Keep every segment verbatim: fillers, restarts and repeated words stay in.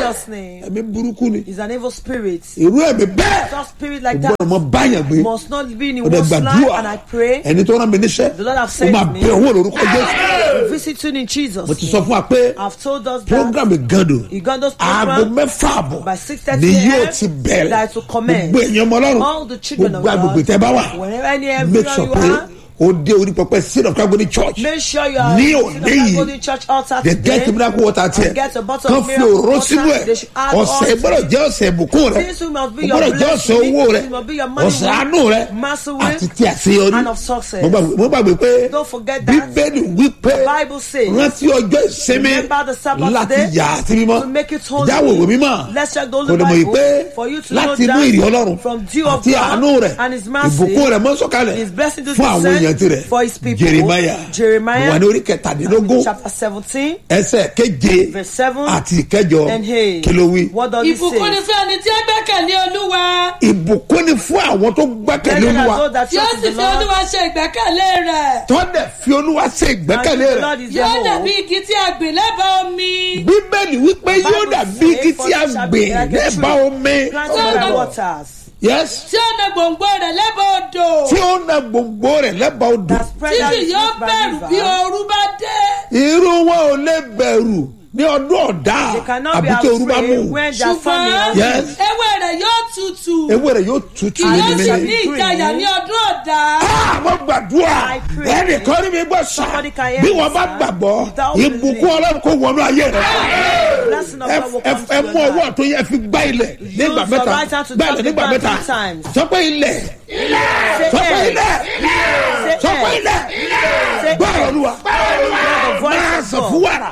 Jesus' name. ẹ̀mí burúkú ni. Is an evil spirit. irú ẹ̀mí bẹ́ẹ̀. Such spirit like o that gbọ́dọ̀ mọ báyàn gbé. must not be in o dẹ̀ one's life, gbàdúrà. and I pray ẹni tó rán mi níṣẹ́. the Lord have o sent máa me. bẹ owó lórúkọ Jésù. Visit you in Jesus' mo ti name. sọ fún wa pé I've told us that program Igando Igando's aago program mẹ́fà àbọ̀ by six thirty ni a yóò m ti bẹ̀rẹ̀. that to commence. gbogbo èèyàn ọmọ Ọlọ́run All the children of gbogbo agbègbè God, tẹ́ bá wà wherever any make everywhere sure you pé are, o dé orí pẹpẹ Seed of Christ Golden Church. make sure you are ní at òní the yìí Golden Church altar they get today. miracle water tiẹ̀ And get a bottle kan of fi miracle òró water. sínú ẹ̀ They should add ọ̀sẹ̀ oil. gbọ́dọ̀ jẹ́ ọ̀sẹ̀ ìbùkún rẹ̀ This must be o your gbọ́dọ̀ jẹ́ ọ̀sẹ̀ blessing. owó rẹ̀ This must be your money ọ̀sẹ̀ week, àánú rẹ̀ mercy week, àti ti àṣeyọrí. and of success. mo gbàgbé mo gbàgbé pé Don't forget that. Bíbélì wí pé The Bible says, rántí ọjọ́ ìsinmi remember the Sabbath láti day yà á sí mímọ́. to make it holy. ìjáwó ìwé mímọ́ Let's check the kò Holy lè mọ̀ yìí pé Bible for you to know láti inú ìrì Ọlọ́run that from dew of àti àánú God rẹ̀ and His mercy, ìbùkún rẹ̀ mọ́ sọ̀kalẹ̀ His blessing to fún àwọn èèyàn descend tirẹ̀. for His people. Jeremiah Jeremiah wà ní orí kẹtàdínlógún chapter seventeen ẹsẹ̀ keje verse seven àti ìkẹjọ and eight. kí ló wí. What does it ìbùkún ni say? fún ẹni tí ó gbẹ́kẹ̀lé Olúwa ìbùkún ni fún àwọn tó gbẹ́kẹ̀lé Blessed are Olúwa those that tí ó trust sì in the fi Lord, Olúwa ṣe ìgbẹ́kẹ̀lé rẹ̀. tó dẹ̀ fi Olúwa ṣe and ìgbẹ́kẹ̀lé the rẹ̀. Lord is their Yóò dàbí hope. igi tí a gbìn lẹ́bàá omi. Bíbélì wípé The yóò Bible dàbí says, igi for tí a it shall gbìn be like a lẹ́bàá tree omi. planted by waters, yes Tí ó na gbòǹgbò rẹ̀ lẹ́bàá odò. tí ó na gbòǹgbò rẹ̀ lẹ́bàá odò. that spread Tí out kì its yóò roots by bẹ̀rù bí river. ooru bá dé. irú wọn ò lè bẹ̀rù ní ọdún ọ̀dá They cannot be àbí tí orú bá mú. afraid when they are Ṣùgbọ́n famine. Yes. ewé rẹ̀ yóò tutù. ewé rẹ̀ yóò tutù Kì yóò sì ní mímímí. ìjayà ní ọdún ọ̀dá. mo gbàdúrà I pray. ẹnìkan ní mi gbọ́ sà Somebody can hear bí me, wọ́n bá sir. gbàgbọ́ Without ìbùkún believing. Ọlọ́run kò wọnú ayé rẹ̀. Blessing of ẹ God will ẹ- come to ẹ your mú ọwọ́ life. tó yẹ fi gbá ilẹ̀ nígbà Use mẹ́ta your right hand to gbá tap ilẹ̀ the nígbà ground mẹ́ta three times. sọ pé ilẹ̀ Say sọ pé earth. ilẹ̀ Say sọ pé earth. ilẹ̀ Say gbọ́dọ̀ earth. Olúwa Hear the voice máa of sọ God. fún wàrà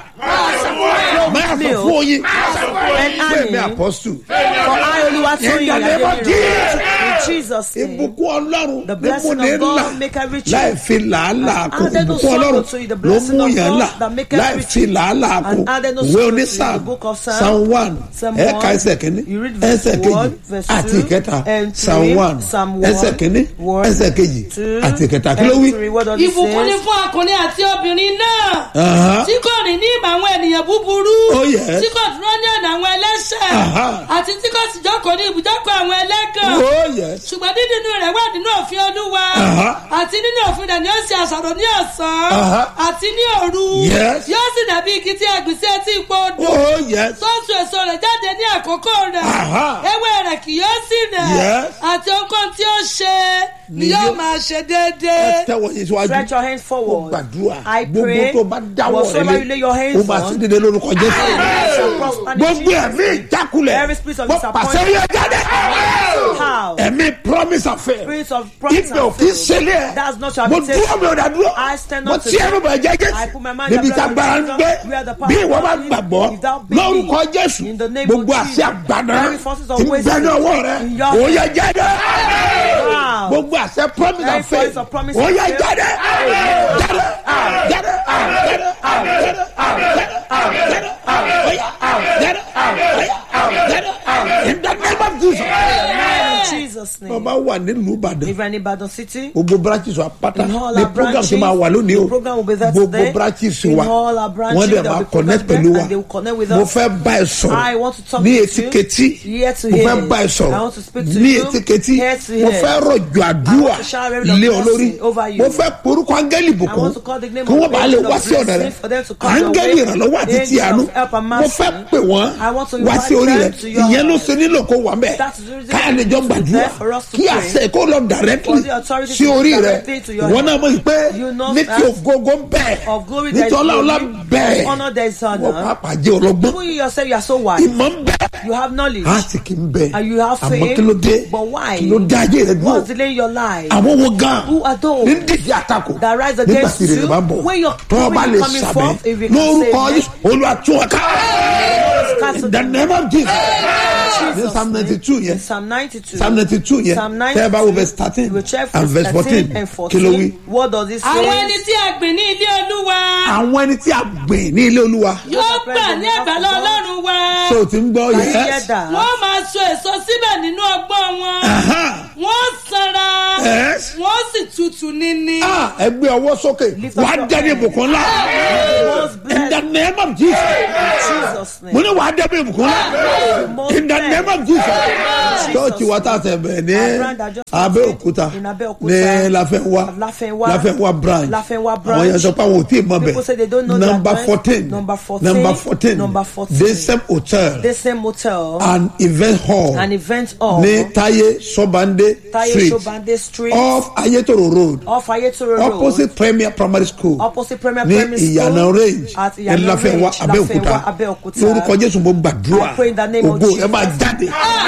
máa sọ fún oyin And fún ẹ̀mí honey. apọ́sù. For I, Oluwatoyin, In the name of Adeniran. Jesus. In Jesus' name. ìbùkún Ọlọ́run The ní blessing mú ní of God ńlá make every láì change. fi làálàá kù And added no ìbùkún sorrow Ọlọ́run to it, the ló blessing mú of yẹn God ńlá that make láì every fi change. làálàá kù And added no ìwé sorrow to it, onísàm the book of Psalm, Psalm one Psalm ẹ̀ka one, ẹsẹ̀ kìíní you read verse ẹsẹ̀ kejì one, verse àti two, ìkẹta and Psalm three, one Psalm one, ẹsẹ̀ kìíní one, ẹsẹ̀ kejì two, àti ìkẹta kí ló and wí. three. What does it Ìbùkún ni say? fún ọkùnrin àti obìnrin náà. Aha. Tí kò rìn ní ìmọ̀ àwọn ènìyàn búburú. Oh, yes. Tí kò dúró ní ọ̀nà àwọn ẹlẹ́ṣẹ̀. Aha. Àti tí kò sì jókòó ní ibùjókòó àwọn ẹlẹ́gàn. Oh, yes. Ṣùgbọ́n dídínú rẹ̀ wà nínú òfin Olúwa. Aha. Àti nínú òfin rẹ̀ ni ó ṣe àṣàrò ní ọ̀sán. Aha. Àti ní òru. Yes. Yóò sì dàbí igi tí a gbìn sí etí ipò odò. Oh, yes. Tó ń so èso rẹ̀ jáde ní àkókò rẹ̀. Aha. Ewé rẹ̀ kì yóò sì rẹ̀. Yes. Àti ohunkóhun tí ó ṣe ni Ni yóò yóò- máa ṣe ẹ déédéé. tẹ́wọ́ yín síwájú. Stretch your hands Ó forward. gbàdúrà I gbogbo pray tó bá dáwọ́ rẹ whatsoever you lay your lé hands ó máa on, sí dédé lórúkọ Jésù. shall prosper in Gbogbo Jesus' ẹ̀mí name. ìjákulẹ̀ Every spirit of mo disappointment. pàṣẹ yẹ jáde. How? Ẹ̀mí promise affair. Spirit of promise Ibẹ̀ ò and kí faith. ṣẹlẹ̀ ẹ̀. That's not your Mo habitation. dúró mi ò dá dúró. I stand Mo up to tí ẹnu bẹ̀ jẹ́ I Jésù. put my mind Níbi upon tá the gbára ń kingdom, gbé. where the power Bí of ìwọ bá God is, gbàgbọ́ without belief. lórúkọ Jésù. In the name of Gbogbo àṣẹ Jesus. àgbàdàn Every forces of tí ń wisdom bẹ ní ọwọ́ rẹ̀. in your Ó yẹ jáde. Wow. Gbogbo àṣẹ promise Every and faith. voice of promise Ó and yẹ faith. jáde. Jáde. Jáde. Jáde. Jáde. Jáde. Jáde. Ó yá. Jáde. Ó yá. Jáde. In the name of Jesus. In Jesus' name. Ọba wà nílùú Ìbàdàn. If any Ibadan city, Gbogbo branches wa pátá. in all Ní our program branches, tí máa wà lónìí o. the program will be there today. Gbogbo branches In wa. all our branches, Wọ́n dẹ̀ there will máa be connect program pẹ̀lú there, wa. and they will connect with Mo us. fẹ́ bá ẹ sọ̀rọ̀. I want to talk Ní with you. etíketí. Ear to Mo hear. fẹ́ bá ẹ I sọ̀rọ̀. want to speak to Ní you. etíketí. Ear to Mo hear. fẹ́ rọ̀jò I àdúrà want to shower rain of lé ọ lórí. blessing over you. Mo fẹ́ porúkọ áńgẹ́lì I bùkún. want to call the name Kí of wọ́n bá lè angel wá of sí ọ̀nà blessing rẹ̀. for them to come your Áńgẹ́lì way. ìrànlọ́wọ́ àti ti Angel àánú. of help and Mo mercy. fẹ́ pè wọ́n I want to wá sí invite orí them rẹ̀. to your Ìyẹn ló house. ṣe nílò kó wà mẹ́. That is the reason Káyà lè jọ it's gbàdúrà. there for us to Kí pray. àṣẹ kó lọ directly For the authority sí to orí rẹ̀. directly to your Ìwọ náà mọ̀ pé You know ní tí that ògógó bẹ́ẹ̀. of glory Ní there tí is ọlá ọlá glory, bẹ́ẹ̀. honor there is Wọ́n honor. pàápàá jẹ́ ọlọ́gbọ́n. You yourself, you are so wise. Ìmọ̀ ń bẹ. You have knowledge. A sì kì í bẹ. And you have Àmọ́ faith. kí ló dé? But why? Kí ló dé ayé rẹ̀ dúró? What's delaying your life? Àwọn wo gan? Who are those Ní dídí àtakò. that rise Nígbà against tí ìrèlè you bá ń bọ̀. when you're Tọ́ ọba when lè you're coming sàmì. forth? If you can Lórúkọ say Jésù, Olúwa-tún-ọ̀ká. cancel In the them. name of Jesus. Ní Jesus' Psalm ninety-two name. yẹn. Psalm ninety-two. Psalm ninety-two yẹn. Psalm Tẹ́ ẹ bá wo verse ninety-two. thirteen You will check and verse fourteen. and Kí ló wí? fourteen. What does it say? Àwọn ẹni tí a gbìn ní ilé Olúwa Àwọn ẹni tí a gbìn ní ilé Olúwa. yóò gbà ní àgbàlá Ọlọ́run wa. Ṣé o ti ń gbọ́ Can you hear yes? that? Wọ́n máa so èso síbẹ̀ nínú ọgbọ́n wọn. Aha. Wọ́n sanra. Yes. Wọ́n sì tutù níní. Ah, ẹgbẹ́ ọwọ́ sókè. Lift up Wàá your dẹ́ni hand. ìbùkún ńlá. Most In the blessed. name of Jesus. Jesus' Mo name. ní wàá dẹ́ni ìbùkún ńlá. In the name of Jesus. Chọ́ọ̀chì wa tá a tẹ̀ bẹ̀ ní Abẹ́òkúta In Abẹ́òkúta. ní Láfẹ́nwá Láfẹ́nwá. Láfẹ́nwá branch. Láfẹ́nwá Àwọn branch. yẹn sọ pé àwọn ò tí ì mọ People say they don't know bẹ̀. their Number address. fourteen. Number fourteen. Number fourteen. Number fourteen. The same hotel. The same hotel. An event hall. An event hall. Ní Táyé Sọ́bàndé Taye street. Sobande Street. Off Ayétòrò road. Off Ayetoro Road. Opposite Premier Primary School. Opposite Premier Ní Primary School. Ìyànà range. At Ní Ìyànà Láfẹ́nwá Range, Abẹ́òkúta. Láfẹ́nwá, Abẹ́òkúta. Lórúkọ Jésù mo gbàdúrà. I pray in the name of Ògo ẹ Jesus. máa jáde.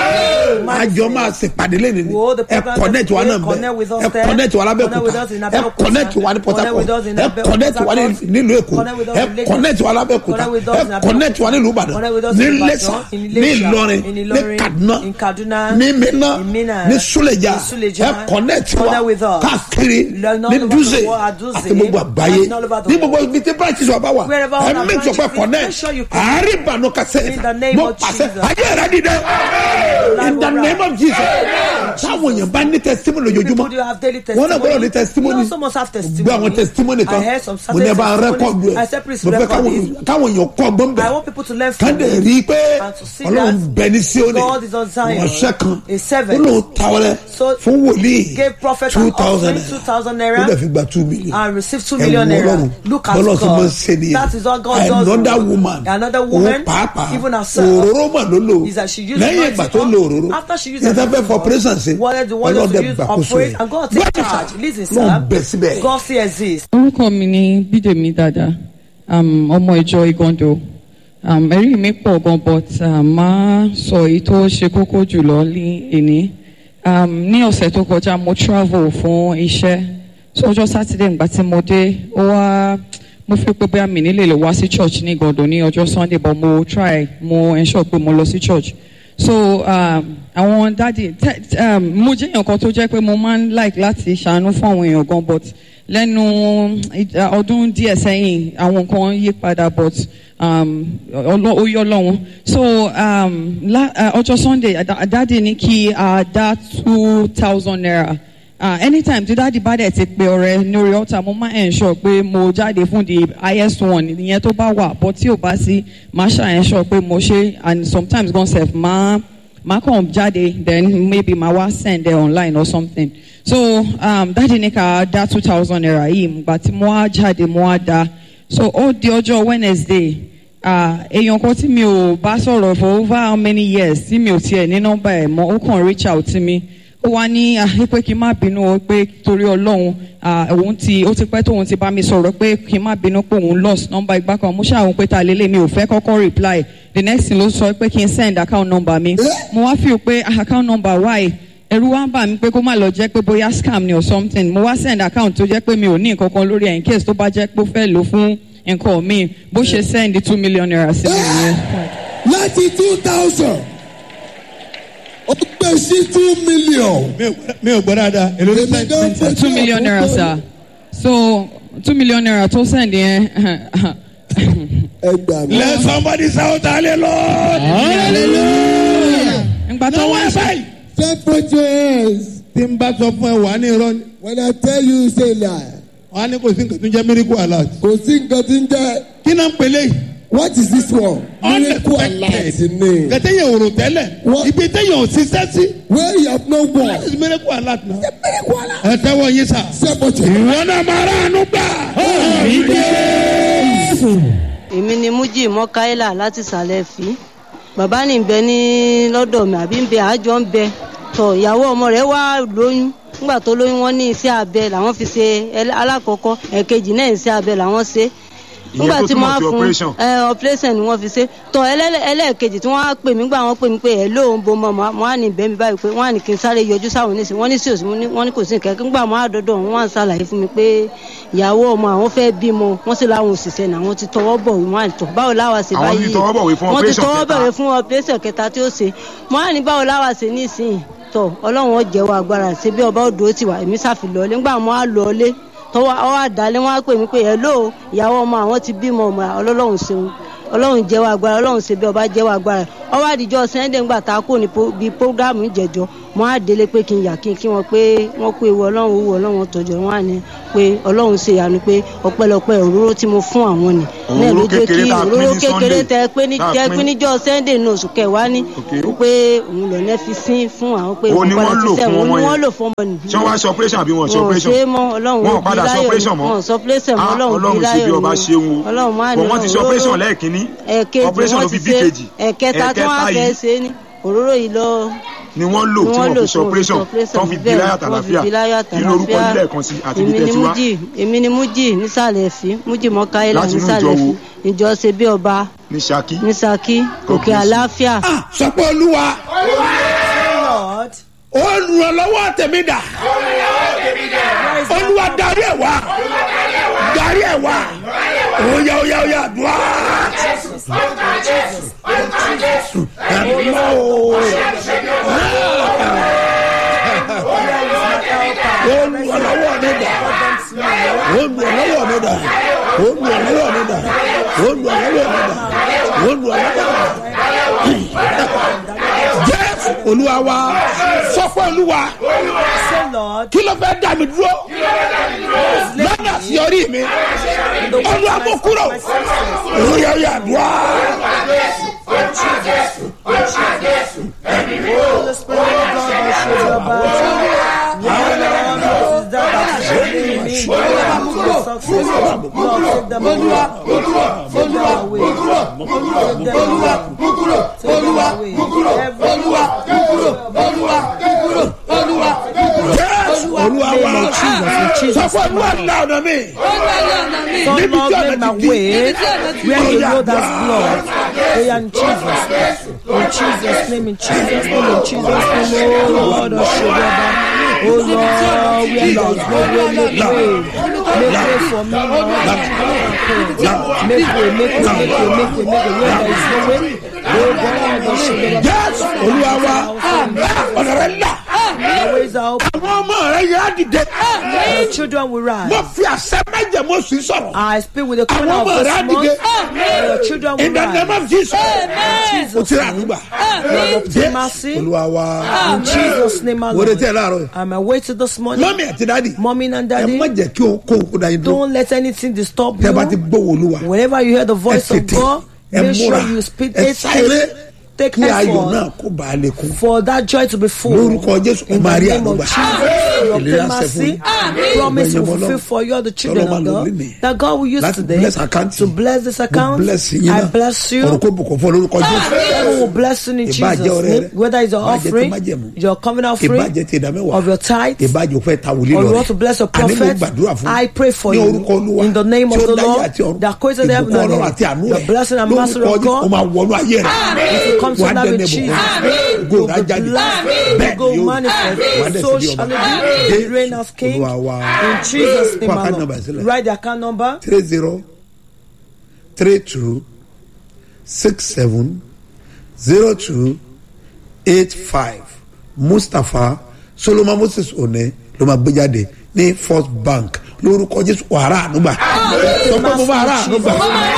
Àjọ máa ṣèpàdé lẹ́nu ni. Wo the Ẹ program connect wa náà connect with bẹ̀. us Ẹ there. connect wa Connect with l'Abẹ́òkúta. us in Ẹ Abẹ́òkúta. connect wa ní Port Connect with Harcourt. us in Ẹ Abẹ́òkúta. connect wa ní- nílùú Èkó. Connect with us Ẹ in Lagos. connect wa l'Abẹ́òkúta. Connect with us in Ẹ Abẹ́òkúta. connect wa nílùú Ìbàdàn. Connect with us Ní in Ìbàdàn, Iléṣà. in Ní Iléṣà, Ìlọrin. in Ní Ìlọrin, Kaduna. in Kaduna, Ní Minna. in Minna, Ní Suleja. in Suleja. Ẹ connect wa Connect with us. káàkiri. All Ní over Dúzè. the world, at Dutse. Àti gbogbo àgbáyé. And all over the Ní gbogbo world. ibi tí branches wa bá wà. Wherever all Ẹ our make sure pé branches is, connect. make sure you connect. Àárín ìbànú kásẹ̀. In the name Mo of pàṣẹ. Jesus. Ayé rẹ̀ dìde. In the name of Jesus. Táwọn èèyàn bá ní testimony People lójoojúmọ́. do have daily Wọ́n testimony. náà gbọ́dọ̀ ní testimony. You also must have testimony. Gbé àwọn testimony kan. I heard some Mo ní certain ẹ bá rẹ́kọ̀dù testimonies. ẹ̀. I said please Mo fẹ́ record káwọn it. káwọn èèyàn kọ́ ọgbọ́n I bẹ̀. want people to learn Ká from dẹ̀ it. rí i pé And to see Ọlọ́run that bẹ ní Síónì. God is on Zion. Ìránṣẹ́ kan. A servant. Ó lóun ta ọrẹ So fún wòlíì. gave prophet two an thousand offering, two thousand naira. naira. Ó dẹ̀ fi gba two million. And received two Ẹ million wo naira. Ọlọ́run. Look at Bọ́lá ti máa ń ṣe God. nìyẹn. That is what God does. Another woman. Another woman. Òun pàápàá. Even herself. Òróró mà ló lò. Is that she used Lẹ́yìn anointing ìgbà tó oil. lo òróró. After she used Ní anointing sábẹ́ for oil, operation ṣe. wanted the one Ọlọ́run to dẹ̀ use gbàkóso operate rẹ̀. and God take Gbọ́dọ̀ charge. Listen, Lọ́n bẹ̀ sir. síbẹ̀. God still exists. orúkọ mi ni Bídèmí Dàda, um, ọmọ ìjọ Igando. Um, ẹ̀rí mi pọ̀ gan but um, máa sọ èyí tó ṣe kókó jùlọ ní èní. Um, ní ọ̀sẹ̀ tó kọjá mo travel fún iṣẹ́, so ọjọ́ Saturday ìgbà tí mo dé ó wá mo fi pé bóyá mi nílé lè wá sí church ní Igando ní ọjọ́ Sunday but mo try mo ensure pé mo lọ sí church. So um, àwọn dáàdi um, mo jẹ́ èèyàn kan tó jẹ́ pé mo máa ń like láti ṣàánú fún àwọn èèyàn gan but lẹ́nu ọdún díẹ̀ sẹ́yìn àwọn nǹkan yí padà but um, ó yọ lọ́wọ́. So um, la, uh, ọjọ́ Sunday dáàdi ní kí a dá two thousand naira. Uh, anytime tí dáàdi bá dẹ̀ ti pe ọ̀rẹ́ lórí ọ̀tá mo máa ensure pé mo jáde fún the highest one ìyẹn tó bá wà but tí ò bá sí máa ṣà ensure pé mo ṣe and sometimes gan sef máa máa kàn jáde then maybe máa wá send there online or something. So um, dáàdi ní ká dá two thousand naira yìí ìgbà tí mo wá jáde mo wá dá so ó di ọjọ́ Wednesday èèyàn kan tí mi ò bá sọ̀rọ̀ for over how many years tí mi ò tiẹ̀ ní nọ́mbà ẹ̀ mọ́ ó kàn reach out to me. Ó wá ní pé kí n má bínú o pé torí Ọlọ́run òun ti ó ti pẹ́ tóun ti bá mi sọ̀rọ̀ pé kí n má bínú pé òun lost nọ́mbà ìgbà kan mo ṣàwọn pé ta lélẹ̀ mi ò fẹ́ kọ́kọ́ reply the next thing ló sọ pé kí n send account number mi mo wá feel pé account number why ẹ̀rù wá ń bà mí pé kó má lọ jẹ́ pé bóyá scam ni or something mo wá send account tó jẹ́ pé mi ò ní nǹkan kan lórí ẹ̀ in case tó bá jẹ́ pé ó fẹ́ lò fún nǹkan mi bó ṣe send two million naira sí mi nìyẹn. láti two thousand ó gbé sí two million. mi ò gbọ́ dáadáa èlò ló sẹ́yìn. two million naira sir so two million naira tó send yẹn. ẹ gbà mí. Let somebody shout hallelujah. hallelujah. Ngbà tó wá báyìí. separate your hands. tí n bá sọ fún ẹ wà á ní irọ́ ni. when I tell you you say lie. wọ́n á ní kò sí nǹkan tó ń jẹ́ miracle alert. kò sí nǹkan tí ń jẹ́. kí náà ń pèlè yìí. what is this one. miracle alert ni. kẹtẹ yẹn òrò tẹ́lẹ̀. What? ibi tẹ yẹn ò ṣiṣẹ́ sí. where you have no work. that is miracle alert na. miracle alert. ẹ tẹ́wọ́ yín sà. separate your hands. ìwọ náà máa rà ánú gbà. èmi ni Mújì Mọ́káílà láti sàlẹ̀ fi bàbá ní bẹ ní lọ́dọ̀ mi àbí ń bẹ àjọ ń bẹ tọ ìyàwó ọmọ rẹ̀ wá lóyún nígbà tó lóyún wọ́n ní iṣẹ́ abẹ làwọn fi ṣe alákọ̀ọ́kọ́ ẹ̀kejì náà iṣẹ́ abẹ làwọn ṣe nígbà tí wọ́n á fún ẹ operation ni wọ́n fi ṣe tọ ẹlẹ́ẹ̀kejì tí wọ́n á pè mí gbà wọ́n pè mí pé ẹ̀ lóun bo mọ́ wọ́n á ní bẹ́ẹ̀ mi báyìí pé wọ́n á ní kí n sáré yọjú sáwọn oníṣẹ́ wọ́n ní sí òsì wọ́n ní kò sí nǹkan nígbà wọ́n á dọ́dọ̀ wọ́n á ń ṣàlàyé fún mi pé ìyàwó ọmọ àwọn fẹ́ bímọ wọ́n sì láwọn òṣìṣẹ́ náà wọ́n ti tọwọ́ bọ̀ wọ́n á tọ̀ báwo láwa ṣe báyìí wọ́n ti tọwọ́ bọ̀wé fún operation kẹta tí ó ṣe wọ́n á ní báwo láwa ṣe ní ìsìn tọ̀ Ọlọ́run ó jẹ́wọ́ agbára ṣe bí ọba òdò ti wà èmi ṣàfihàn nígbà wọn á lọ ọlé tọwọ́ ọwọ́ àdálẹ́ wọn á pè mí pé hello ìyàwó ọmọ àwọn ti bímọ ọmọ Ọlọ́run ṣeun Ọlọ́run jẹ́wọ́ agbára Ọlọ́run ṣe bí ọba jẹ́wọ́ agbára ọwọ́ àdìjọ́ Sunday ńgbà tá a kò ní bíi program ìjẹ́jọ́ mo á délé pé kí n yà kí n kí wọn pé wọ́n kó ewu ọlọ́run owó ọlọ́run tọ̀jọ́ wọn á ní pé ọlọ́run ṣe ìyanu pé ọpẹ́lọpẹ́ òróró tí mo fún àwọn ni náà ló jẹ́ kí òróró kékeré tẹ pé ní jẹ́ pé níjọ́ Sunday ní oṣù kẹwàá ní pé òun lọ nẹ́ fi sín fún àwọn pé òun ni wọ́n lò fún ọmọ wọ́n lò fún ọmọ nìyí. ṣé wọ́n wá sọ operation àbí wọ́n sọ operation? wọ́n ṣe mọ́ ọlọ́run wọ́n padà sọ operation mọ́. wọ́n sọ operation mọ́ ọlọ́run bí láyọ̀ ọlọ́run sì bí ọba ṣeun o wọ́n ti sọ operation lẹ́ẹ̀kínní operation ló fi bí kejì ẹ̀kẹta tí wọ́n á fẹ́ ṣe ní òróró yìí lọ ni wọ́n lò tí wọ́n fi sọ operation tó fi bí láyà tàlàfíà kí lórúkọ ilé ẹ̀kan sí àti ibi tẹ̀sí wá. èmi ni mújì nísàlẹ̀ ẹ̀fí mújì mọ́káílà nísàlẹ̀ ẹ̀fí ìjọ ṣe bí ọba ní Ṣakí ní Ṣakí òkè àlàáfíà. sọ pé olúwa olùrànlọ́wọ́ tèmi dà olúwa darí ẹ̀ wá darí ẹ̀ wá oya oya oya dùá. olùrànlọ́wọ́ mi dà olùrànlọ́wọ́ mi dà olùrànlọ́wọ́ mi dà olùrànlọ́wọ́ mi dà olùrànlọ́wọ́ mi dà. Jésù olúwa wa sọ fún olúwa kí ló fẹ́ dá mi dúró lọ́nà sí orí mi olúwa mú kúrò oya oya dùá. Olúwa wa sọfọ olúwa ńlá ọ̀nà mi níbi tí ọ̀nà ti di where you know that's blood. They are in Jesus. In Jesus' name, in Jesus' name, in Jesus' name, oh Lord, oh Shebaba. Oh Lord, we are Lord, make way, make way for me, Lord. Make way, make way, make way, make way, make way, where there is no way. Oh God, oh Shebaba. Yes, olúwa wa ọ̀nà rẹ̀ ńlá. The ways are open. Àwọn ọmọ rẹ̀ yẹ á dìde. Your children will rise. Mo fi àṣẹ méje mo sì sọ̀rọ̀. I speak with the corner Àwọn of ọmọ this rẹ̀ á month. dìde. Your children will In the name rise. of Jesus. In O ti Jesus' rà name. àdúgbà. You have obtained mercy. Olúwa wa. In Jesus' name, my Mo retí ẹ Lord. láàárọ̀ yìí. I'm awaiting this morning. Mọ́mí àti dádì. Mommy and Ẹ daddy, má jẹ́ kí o kó o dá yín dúró. don't let anything disturb Tẹ́ bá ti you. gbọ́ Olúwa. Whenever you hear the voice Ẹ of tètè. God, Ẹ make sure múra. you speak Ẹ it. sáré. Take Kí ayọ̀ náà effort kó bá a lè kún. for that joy to be full. Lórúkọ Jésù ẹ In máa the rí name of àdúgbà. Jesus, you Ìlérí obtain àṣẹ fún mercy. yín. Promise will Gbẹ̀yìn ọmọ fulfill Ọlọ́run. for you all the children Tọ́lọ́ of máa lò God lénìí. that God will use Láti today bless account to yìí. bless this Mo account. bless yín I náà. bless you. Ọ̀rọ̀ kó bùkún fún olórúkọ Jésù. Heaven will bless you in Ìbá jẹ́ Jesus' ọrẹ name. rẹ. Whether it's your Ìbá jẹ́ ti offering, májẹ̀mú. your covenant Ìbá offering, jẹ́ ti ìdámẹ́wàá. of your tithe, Ìbá jẹ́ o fẹ́ ta wòlíì or lọ you rẹ̀. want to bless a Àní mo prophet, gbàdúrà fún I pray for ní you orúkọ Olúwa in the name tí of ó the dáyé Lord àti ọ̀run. that created heaven Ìbùkún and ọlọ́run earth. àti àánú The rẹ̀. blessing and mercy Lórúkọ of Jésù, God. ó máa wọnú ayé rẹ̀. If you come to Wà á love dẹ́nu in ìbùkún. Jesus' name, Ògo you rẹ̀ á will be jáde. blessed, Bẹ́ẹ̀ you go ni yóò rí. manifest, Wà á dẹ̀ so sí bí shall ọba. it be. You reign as king. Olúwa wa. In Jesus' name, Kó my account Lord. number sílẹ̀. Write the account number. three zero three two six seven zero two eight five Mustapha Solomon Moses One ló máa gbé jáde ní First Bank lórúkọ Jésù wàrà ànúgbà tọpọ mo máa rà ànúgbà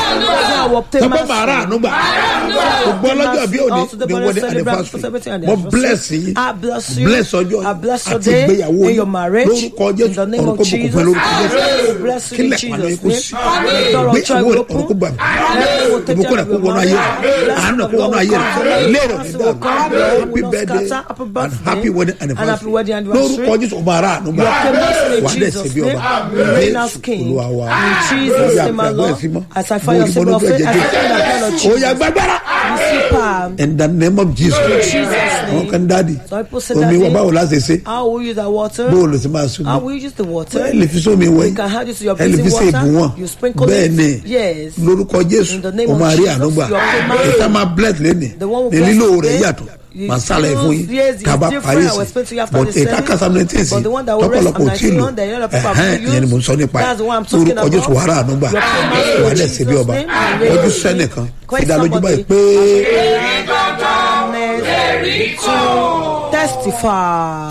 tọpọ máa rà ànúgbà gbogbo ọlọ́jọ́ bí òní ni wọ́n ní anniversary mo bless yín bless ọjọ́ àti ìgbéyàwó yín lórúkọ Jésù ọ̀run kó bùkún fún lórúkọ Jésù kílẹ̀ pàdé yín kó sí ìgbéyàwó rẹ̀ ọ̀run kó gbà mí ìbùkún rẹ̀ kó wọnú ayé rẹ̀ àánú rẹ̀ kó wọnú ayé rẹ̀ lérò ní dàrú happy birthday and happy wedding anniversary lórúkọ Jésù ọmọ ara ànúgbà wà á dẹ̀ ṣe bí ọba Jésù Olúwa wa lórí àgbàgbọ́ ẹ̀sìn mọ́ mo rí mọ́nú bí ọ̀jẹ̀ Jésù ó yá gbàgbára in the name of Jesus wọn kàn dáàdi omi wọ báwo la ṣe ṣe bó o lè ṣe máa sún mi ẹ lè fi sómi wẹ̀ ẹ lè fi ṣe ìbùwọ̀n bẹ́ẹ̀ ni lórúkọ Jésù ọmọ àrí ànúgbà ìta máa bless lẹ́nìí ní lílo rẹ̀ yàtọ̀ màá sálẹ̀ fún yín kaba parí sí but ìta kásámẹ́ntì sí tọ́pọ̀lọpọ̀ tí lò ẹ̀hẹ́n ìyẹn ni mo ń sọ nípa ẹ̀ lórúkọ Jésù wàrà ànúgbà wà lẹ̀ sí bí ọba ojú sẹ́nìkan ìdálójú báyìí pé. Testify.